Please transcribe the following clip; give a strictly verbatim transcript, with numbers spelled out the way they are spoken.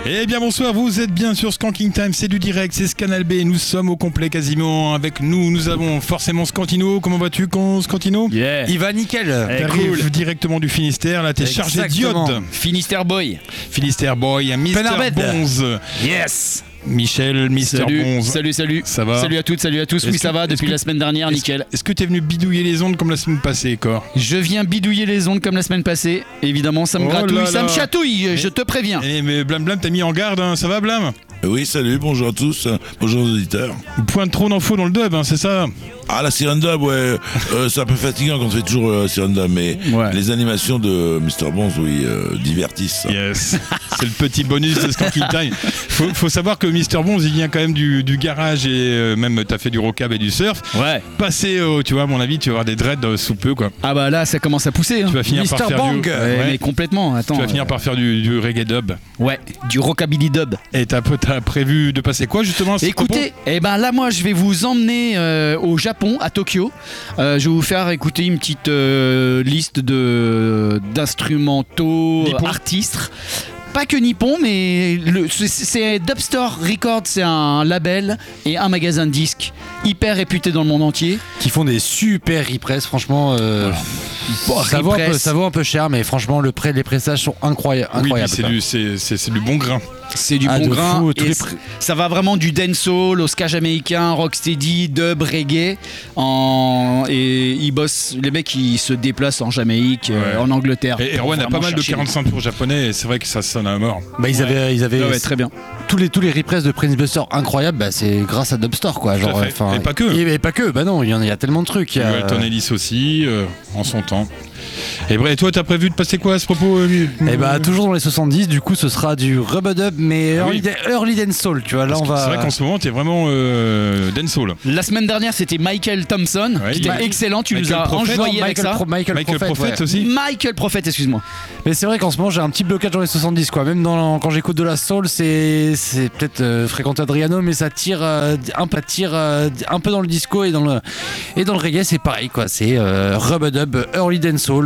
Eh bien bonsoir, vous êtes bien sur Skanking Time, c'est du direct, c'est Scanal B, nous sommes au complet quasiment. Avec nous, nous avons forcément Scantino. Comment vas-tu, Scantino? Yeah. Il va nickel. Hey, T'arrives cool. Directement du Finistère, là t'es chargé d'iode. Finistère Boy. Finistère Boy, Mister Bonze. Yes. Michel, Mister Salut, Bonze. salut, salut. Ça va? Salut à toutes, salut à tous. Est-ce oui, que, ça va depuis que, la semaine dernière, est-ce, nickel. Est-ce que t'es venu bidouiller les ondes comme la semaine passée, Cor? Je viens bidouiller les ondes comme la semaine passée. Évidemment, ça me oh gratouille, là ça là. me chatouille, mais, je te préviens. Eh, mais Blam Blam, t'as mis en garde, hein. Ça va, Blam? Oui, salut, bonjour à tous, bonjour aux auditeurs. Point de trône en faux dans le dub, hein, c'est ça? Ah, la sirène dub, ouais, euh, c'est un peu fatigant quand on fait toujours la sirène dub, mais ouais. Les animations de Mister Bonze, oui, euh, divertissent. Yes, c'est le petit bonus de Skanking Time. Faut, faut savoir que Mister Bonze, il vient quand même du, du garage et euh, même t'as fait du rockab et du surf. Ouais. Passer, euh, tu vois, à mon avis, tu vas avoir des dreads euh, sous peu, quoi. Ah bah là, ça commence à pousser. Hein. Tu vas finir Mister par faire Bang. du... Ouais, ouais. Mais complètement, attends. Tu vas finir euh... par faire du, du reggae dub. Ouais, du rockabilly dub. Et t'as, t'as prévu de passer quoi, justement, à ce Écoutez, propos? eh ben là, moi, je vais vous emmener euh, au Japon, à Tokyo. Euh, je vais vous faire écouter une petite euh, liste de, d'instrumentaux Nippon. artistes. Pas que Nippon, mais le, c'est, c'est Dubstore Records, c'est un label et un magasin de disques hyper réputé dans le monde entier. Qui font des super repress, franchement. Euh, voilà. ça, vaut un peu, ça vaut un peu cher, mais franchement, le prêt, les pressages sont incroyables. incroyables oui, c'est du, c'est, c'est, c'est du bon grain. C'est du ah, bon grain. Fou, et pr- ça va vraiment du dancehall au ska jamaïcain, rocksteady, dub, reggae. En... Et ils bossent, les mecs ils se déplacent en Jamaïque, ouais. euh, en Angleterre. Et Erwan a pas mal de quarante-cinq tours japonais et c'est vrai que ça sonne à mort. Bah, ils, ouais. avaient, ils avaient. Ah ouais, très bien. Tous les, tous les repress de Prince Buster incroyables, bah, c'est grâce à Dubstore, quoi. Genre, et pas que. Et, et pas que, bah non, il y, en, il y a tellement de trucs. Il y a Elton Ellis aussi, euh, en son temps. Et bref, toi, t'as prévu de passer quoi à ce propos? euh, Eh bah, toujours dans les soixante-dix, du coup, ce sera du rub-a-dub, mais ah early, oui. early dancehall, tu vois. Là, on va. C'est vrai qu'en ce moment, t'es vraiment euh, dancehall. La semaine dernière, c'était Michael Thompson, ouais, qui était a... excellent. Tu Michael nous as Prophet, enjoyé non, avec Michael ça. Pro- Michael, Michael Prophet, Prophet ouais. aussi. Michael Prophet, excuse-moi. Mais c'est vrai qu'en ce moment, j'ai un petit blocage dans les soixante-dix, quoi. Même dans, quand j'écoute de la soul, c'est, c'est peut-être euh, fréquenté Adriano, mais ça tire, euh, un, peu, tire euh, un peu dans le disco et dans le, et dans le reggae, c'est pareil, quoi. C'est euh, rub-a-dub, early dancehall.